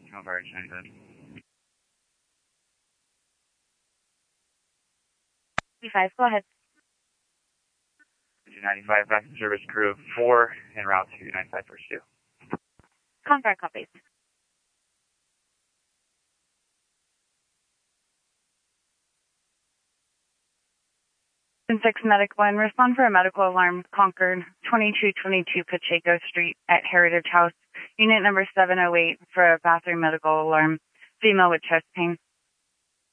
Over 95. 95, go ahead. 295, back to service crew 4 en route to 95 first 2. Contract copies. 6 medical and respond for a medical alarm, Concord, 2222 Pacheco Street at Heritage House. Unit number 708 for a bathroom medical alarm, female with chest pain.